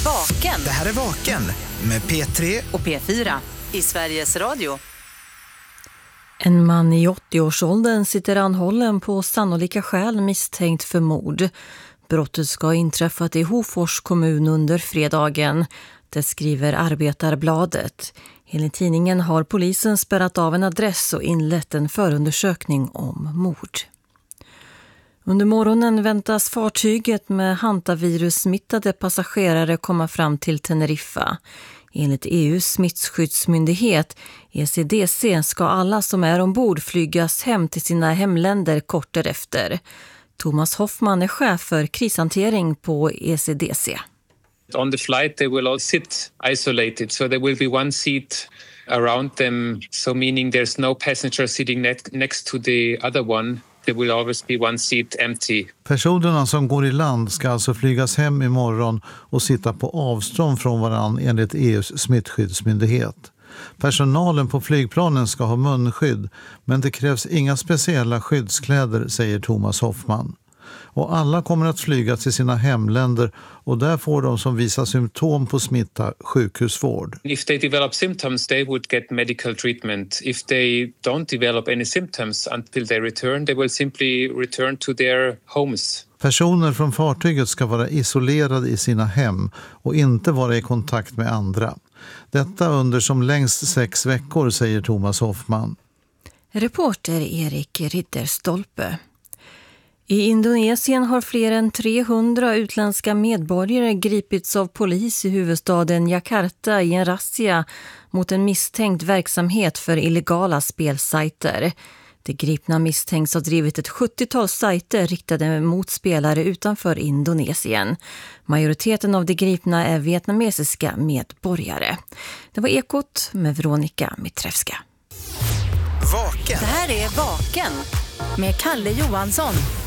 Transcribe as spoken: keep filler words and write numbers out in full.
Vaken. Det här är Vaken med P tre och P fyra i Sveriges Radio. En man i åttio-årsåldern sitter anhållen på sannolika skäl misstänkt för mord. Brottet ska ha inträffat i Hofors kommun under fredagen. Det skriver Arbetarbladet. Enligt tidningen har polisen spärrat av en adress och inlett en förundersökning om mord. Under morgonen väntas fartyget med hantavirus-smittade passagerare komma fram till Teneriffa. Enligt E U:s smittskyddsmyndighet E C D C ska alla som är ombord flygas hem till sina hemländer kort därefter. Thomas Hoffman är chef för krishantering på E C D C. On the flight they will all sit isolated, so there will be one seat around them, so meaning there's no passenger sitting ne- next to the other one. There will always be one seat empty. Personerna som går i land ska alltså flygas hem imorgon och sitta på avstånd från varann enligt E U:s smittskyddsmyndighet. Personalen på flygplanen ska ha munskydd, men det krävs inga speciella skyddskläder, säger Thomas Hoffman. Och alla kommer att flyga till sina hemländer och där får de som visar symptom på smitta sjukhusvård. If they develop symptoms, they would get medical treatment. If they don't develop any symptoms until they return, they will simply return to their homes. Personer från fartyget ska vara isolerade i sina hem och inte vara i kontakt med andra. Detta under som längst sex veckor, säger Thomas Hoffman. Reporter Erik Ridderstolpe. I Indonesien har fler än trehundra utländska medborgare gripits av polis i huvudstaden Jakarta i en razzia mot en misstänkt verksamhet för illegala spelsajter. De gripna misstänks ha drivit ett sjuttiotal sajter riktade mot spelare utanför Indonesien. Majoriteten av de gripna är vietnamesiska medborgare. Det var Ekot med Veronica Mitrevska. Vaken. Det här är Vaken med Kalle Johansson.